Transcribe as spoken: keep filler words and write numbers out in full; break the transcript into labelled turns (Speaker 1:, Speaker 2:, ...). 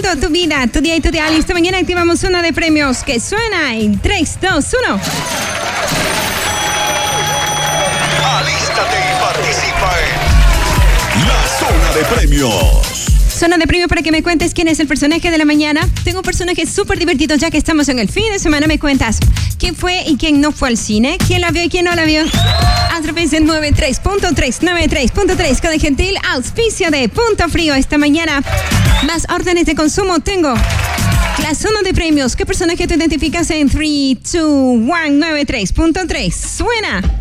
Speaker 1: cambiando tu vida, tu día y tu día. Listo, mañana activamos una de premios que suena en tres, dos, uno.
Speaker 2: Alístate y participa en la zona de premios.
Speaker 1: Zona de premio para que me cuentes quién es el personaje de la mañana. Tengo un personaje súper divertido ya que estamos en el fin de semana. Me cuentas quién fue y quién no fue al cine, quién la vio y quién no la vio. A través de noventa y tres punto tres, noventa y tres punto tres con el gentil auspicio de Punto Frío. Esta mañana, más órdenes de consumo tengo. La zona de premios. ¿Qué personaje te identificas en tres, dos, uno, noventa y tres punto tres? Suena.